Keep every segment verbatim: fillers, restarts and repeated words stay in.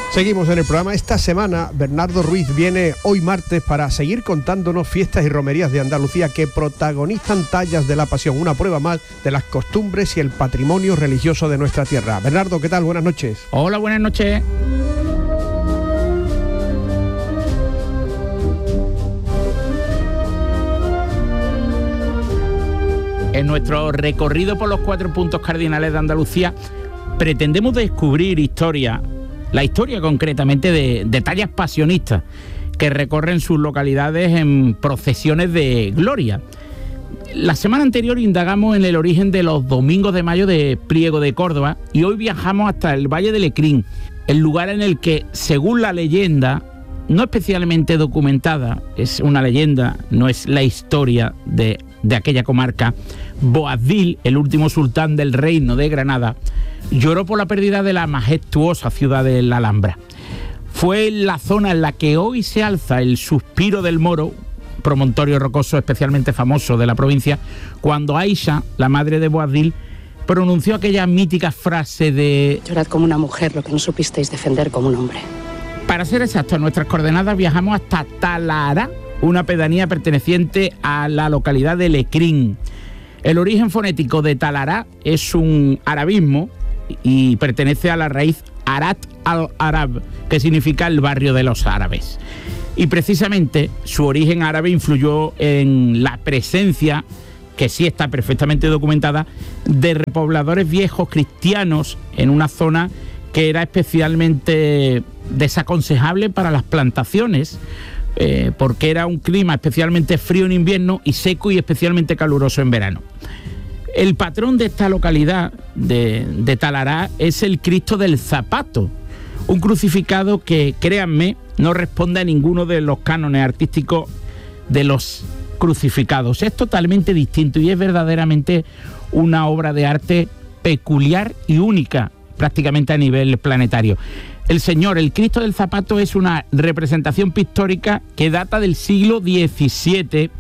Seguimos en el programa. Esta semana Bernardo Ruiz viene hoy martes para seguir contándonos fiestas y romerías de Andalucía que protagonizan tallas de la pasión, una prueba más de las costumbres y el patrimonio religioso de nuestra tierra. Bernardo, ¿qué tal? Buenas noches. Hola, buenas noches. En nuestro recorrido por los cuatro puntos cardinales de Andalucía pretendemos descubrir historia, la historia concretamente de, de tallas pasionistas que recorren sus localidades en procesiones de gloria. La semana anterior indagamos en el origen de los domingos de mayo de Priego de Córdoba y hoy viajamos hasta el Valle de Lecrín, el lugar en el que, según la leyenda, no especialmente documentada, es una leyenda, no es la historia de, de aquella comarca, Boabdil, el último sultán del reino de Granada, lloró por la pérdida de la majestuosa ciudad de la Alhambra. Fue la zona en la que hoy se alza el Suspiro del Moro, promontorio rocoso especialmente famoso de la provincia, cuando Aisha, la madre de Boabdil, pronunció aquella mítica frase de: llorad como una mujer lo que no supisteis defender como un hombre. Para ser exactos, en nuestras coordenadas viajamos hasta Talará, una pedanía perteneciente a la localidad de Lecrín. El origen fonético de Talará es un arabismo y pertenece a la raíz Arat al-Arab, que significa el barrio de los árabes. Y precisamente su origen árabe influyó en la presencia, que sí está perfectamente documentada, de repobladores viejos cristianos en una zona que era especialmente desaconsejable para las plantaciones, eh, porque era un clima especialmente frío en invierno y seco y especialmente caluroso en verano. El patrón de esta localidad de, de Talará es el Cristo del Zapato, un crucificado que, créanme, no responde a ninguno de los cánones artísticos de los crucificados. Es totalmente distinto y es verdaderamente una obra de arte peculiar y única, prácticamente a nivel planetario. El Señor, el Cristo del Zapato, es una representación pictórica que data del siglo diecisiete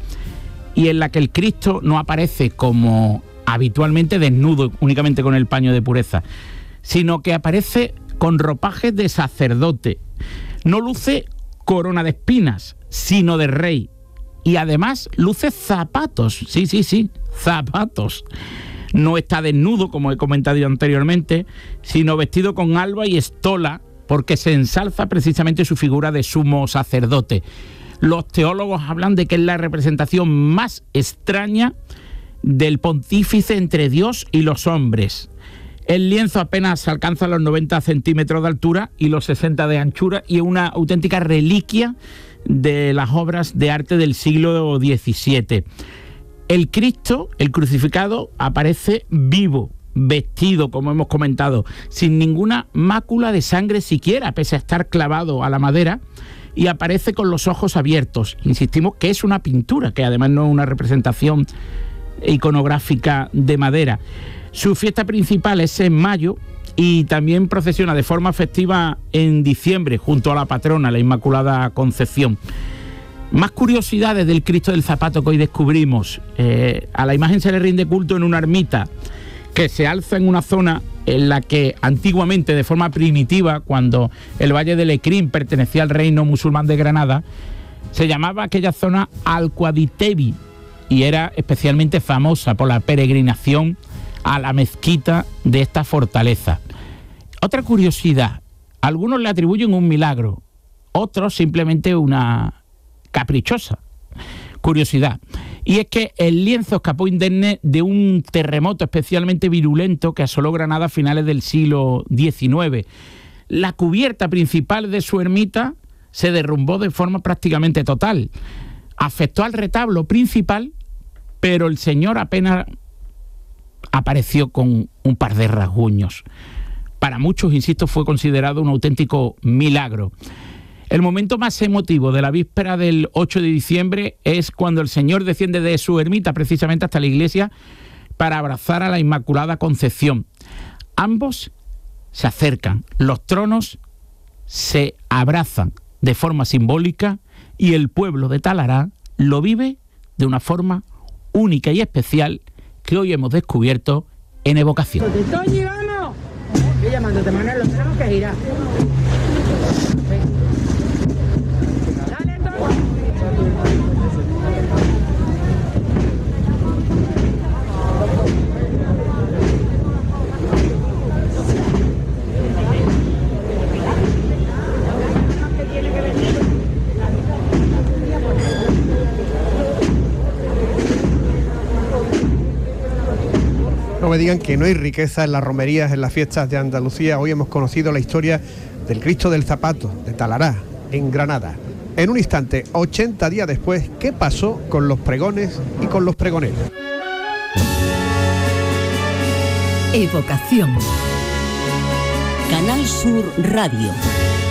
y en la que el Cristo no aparece como habitualmente desnudo, únicamente con el paño de pureza, sino que aparece con ropajes de sacerdote. No luce corona de espinas, sino de rey. Y además luce zapatos, sí, sí, sí, zapatos. No está desnudo, como he comentado anteriormente, sino vestido con alba y estola, porque se ensalza precisamente su figura de sumo sacerdote. Los teólogos hablan de que es la representación más extraña del pontífice entre Dios y los hombres. El lienzo apenas alcanza los noventa centímetros de altura y los sesenta de anchura y es una auténtica reliquia de las obras de arte del siglo diecisiete. El Cristo, el crucificado, aparece vivo, vestido, como hemos comentado, sin ninguna mácula de sangre siquiera, pese a estar clavado a la madera, y aparece con los ojos abiertos. Insistimos que es una pintura, que además no es una representación iconográfica de madera. Su fiesta principal es en mayo y también procesiona de forma festiva en diciembre junto a la patrona, la Inmaculada Concepción. Más curiosidades del Cristo del Zapato que hoy descubrimos. Eh, a la imagen se le rinde culto en una ermita que se alza en una zona en la que antiguamente, de forma primitiva, cuando el Valle de Lecrín pertenecía al reino musulmán de Granada, se llamaba aquella zona Al-Quaditebi y era especialmente famosa por la peregrinación a la mezquita de esta fortaleza. Otra curiosidad, algunos le atribuyen un milagro, otros simplemente una caprichosa curiosidad, y es que el lienzo escapó indemne de un terremoto especialmente virulento que asoló Granada a finales del siglo diecinueve. La cubierta principal de su ermita se derrumbó de forma prácticamente total. Afectó al retablo principal, pero el Señor apenas apareció con un par de rasguños. Para muchos, insisto, fue considerado un auténtico milagro. El momento más emotivo de la víspera del ocho de diciembre es cuando el Señor desciende de su ermita precisamente hasta la iglesia para abrazar a la Inmaculada Concepción. Ambos se acercan, los tronos se abrazan de forma simbólica y el pueblo de Talará lo vive de una forma única y especial que hoy hemos descubierto en Evocación. ¡Te estoy llegando! Estoy llamándote, Manuel, lo tenemos que ir. No me digan que no hay riqueza en las romerías, en las fiestas de Andalucía. Hoy hemos conocido la historia del Cristo del Zapato, de Talará, en Granada. En un instante, ochenta días después, ¿qué pasó con los pregones y con los pregoneros? Evocación. Canal Sur Radio.